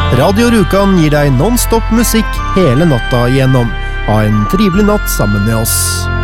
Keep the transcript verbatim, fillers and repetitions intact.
Radio Rjukan gir deg non-stop musikk hele natta igjennom. Ha en trivelig natt sammen med oss.